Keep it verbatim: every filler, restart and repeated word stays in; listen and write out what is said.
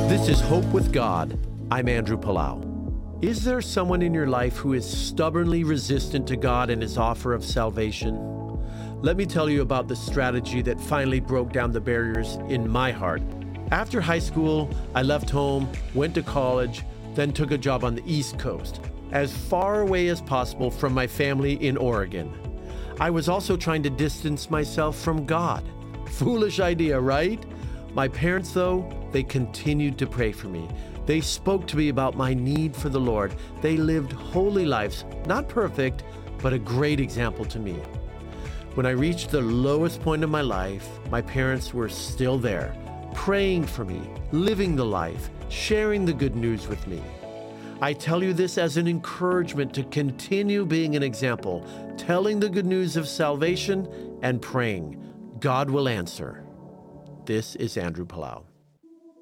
This is Hope with God. I'm Andrew Palau. Is there someone in your life who is stubbornly resistant to God and his offer of salvation? Let me tell you about the strategy that finally broke down the barriers in my heart. After high school, I left home, went to college, then took a job on the East Coast, as far away as possible from my family in Oregon. I was also trying to distance myself from God. Foolish idea, right? My parents, though, they continued to pray for me. They spoke to me about my need for the Lord. They lived holy lives, not perfect, but a great example to me. When I reached the lowest point of my life, my parents were still there, praying for me, living the life, sharing the good news with me. I tell you this as an encouragement to continue being an example, telling the good news of salvation and praying. God will answer. This is Andrew Palau.